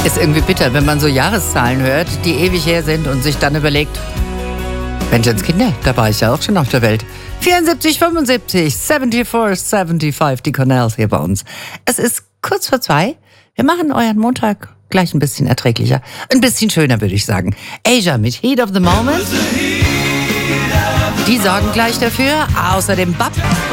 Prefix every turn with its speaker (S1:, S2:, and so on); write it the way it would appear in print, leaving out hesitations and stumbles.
S1: Ist irgendwie bitter, wenn man so Jahreszahlen hört, die ewig her sind und sich dann überlegt, Menschenskinder, da war ich ja auch schon auf der Welt. 74, 75, 74, 75, die Cornells hier bei uns. Es ist kurz vor 2. Wir machen euren Montag gleich ein bisschen erträglicher. Ein bisschen schöner, würde ich sagen. Asia mit Heat of the Moment. Die sorgen gleich dafür. Außerdem Bab